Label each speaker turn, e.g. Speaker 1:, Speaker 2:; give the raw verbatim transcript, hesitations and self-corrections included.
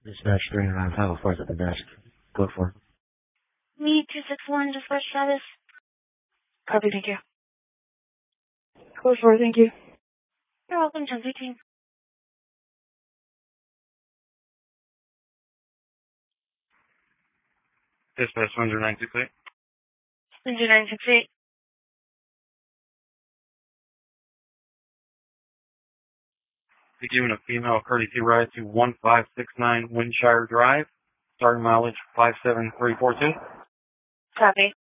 Speaker 1: Dispatch three nine five four at the desk. Go for it.
Speaker 2: Me two six one, dispatch status.
Speaker 3: Copy, thank you. Go for it, thank you.
Speaker 2: You're welcome, ten fifteen.
Speaker 4: Dispatch one zero nine six eight.
Speaker 2: one zero nine six eight.
Speaker 4: Be given a female courtesy ride to one five six nine Windshire Drive, starting mileage five seven three four two.
Speaker 2: Copy.